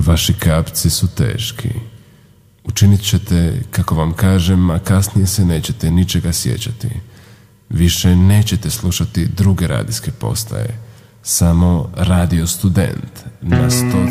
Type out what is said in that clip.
Vaši kapci su teški. Učinit ćete kako vam kažem, a kasnije se nećete ničega sjećati. Više nećete slušati druge radijske postaje, samo Radio Student na 100